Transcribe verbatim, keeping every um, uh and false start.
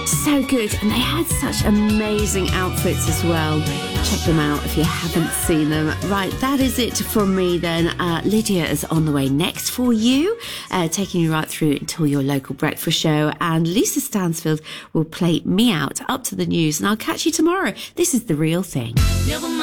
So good. And they had such amazing outfits as well. Check them out if you haven't seen them. Right, that is it from me then. Uh, Lydia is on the way next for you, uh, taking you right through until your local breakfast show. And Lisa Stansfield will play me out up to the news. And I'll catch you tomorrow. This is The Real Thing.